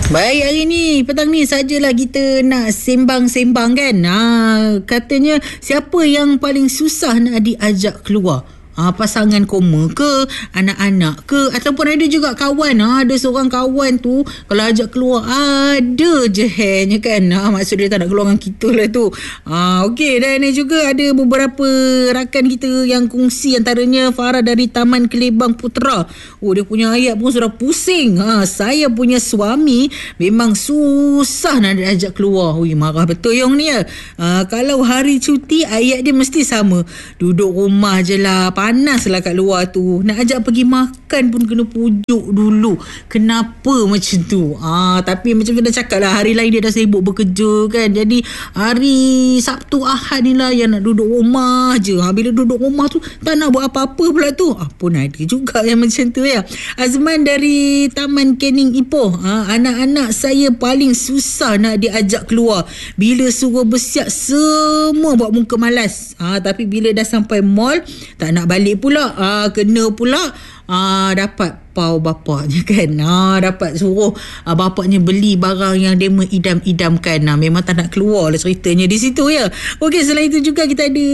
Baik, hari ni petang ni sajalah kita nak sembang-sembang kan. Katanya siapa yang paling susah nak diajak keluar? Pasangan koma ke, anak-anak ke, ataupun ada juga kawan. Ada seorang kawan tu kalau ajak keluar ada je hairnya kan. Maksud dia tak nak keluar dengan kita lah tu. Okey, dan ni juga ada beberapa rakan kita yang kongsi, antaranya Farah dari Taman Kelebang Putra. Dia punya ayat pun sudah pusing. Saya punya suami memang susah nak diajak keluar. Marah betul yang ni ya. Kalau hari cuti ayat dia mesti sama. Duduk rumah je lah, panaslah kat luar tu. Nak ajak pergi makan pun kena pujuk dulu. Kenapa macam tu? Tapi macam kita cakap lah, hari lain dia dah sibuk bekerja kan. Jadi hari Sabtu Ahad ni lah yang nak duduk rumah je. Bila duduk rumah tu tak nak buat apa-apa pula tu. Pun ada juga yang macam tu ya. Azman dari Taman Kening Ipoh. Anak-anak saya paling susah nak diajak keluar. Bila suruh bersiap semua buat muka malas. Tapi bila dah sampai mall tak nak balik pula. Kena pula dapat pau bapaknya kan. Dapat suruh bapaknya beli barang yang dia mengidam-idamkan. Memang tak nak keluar lah ceritanya di situ ya. Okey, selain itu juga kita ada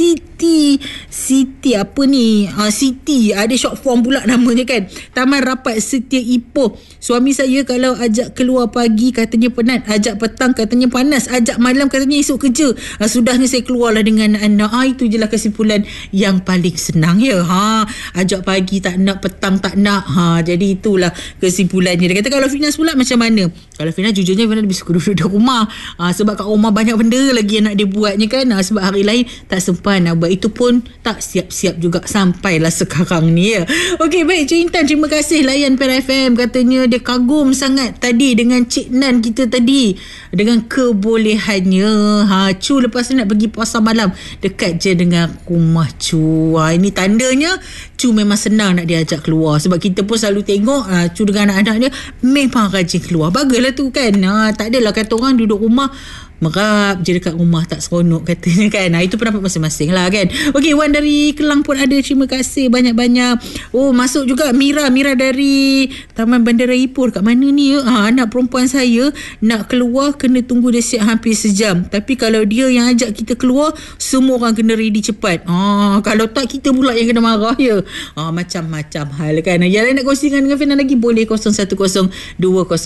Siti apa ni? Siti, ada short form pula namanya kan. Taman Rapat Setia Ipoh. Suami saya kalau ajak keluar pagi katanya penat, ajak petang katanya panas, ajak malam katanya esok kerja. Sudahnya saya keluarlah dengan anak. Itu je lah kesimpulan yang paling senang ya. Ajak pagi tak nak, petang tak nak. Jadi itulah kesimpulannya. Dia kata kalau Finas pula macam mana? Kalau Finas jujurnya Finas lebih suka duduk rumah. Sebab kat rumah banyak benda lagi yang nak dia buatnya kan. Sebab hari lain tak sempat nak buat. Itu pun tak siap-siap juga sampailah sekarang ni ya. Okey, baik Cik Intan, terima kasih layan Pera FM. Katanya dia kagum sangat tadi dengan Cik Nan kita tadi, dengan kebolehannya. Cu lepas ni nak pergi pasar malam dekat je dengan rumah Cu. Ini tandanya Cu memang senang nak diajak keluar. Sebab kita pun selalu tengok Cu dengan anak-anak dia memang rajin keluar. Baguslah tu kan. Tak adalah kata orang duduk rumah merap je dekat rumah, tak seronok katanya kan. Itu pendapat masing-masing lah kan. Okey, Wan dari Kelang pun ada, terima kasih banyak-banyak. Masuk juga Mira dari Taman Bandara Ipoh. Kat mana ni ya? Anak perempuan saya nak keluar kena tunggu dia siap hampir sejam. Tapi kalau dia yang ajak kita keluar, semua orang kena ready cepat. Kalau tak kita pula yang kena marah ya. Macam-macam hal kan. Yang lain nak kongsikan dengan Fina lagi boleh 010-200-7055.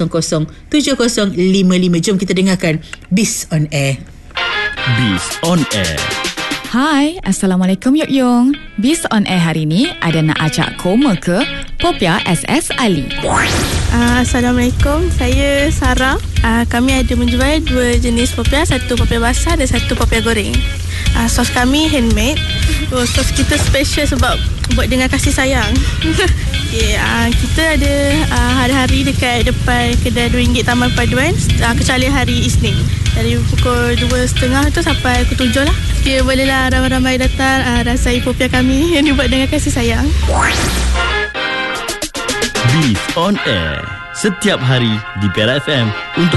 Jom kita dengarkan Bis on Air. Bis on Air. Hai, Assalamualaikum Yuk Yung. Bis on Air hari ni ada nak ajak koma ke Popia SS Ali. Assalamualaikum, saya Sarah. Kami ada menjual 2 jenis popia, satu popia basah dan satu popia goreng. Sos kami handmade. Sos kita special sebab buat dengan kasih sayang. Kita ada hari-hari dekat depan kedai RM2 Taman Paduan, kecuali hari Isnin. Dari pukul 2.30 tu sampai pukul 7 lah. Bolehlah ramai-ramai datang rasai popia kami yang dibuat dengan kasih sayang. Bis on Air setiap hari di Pera FM untuk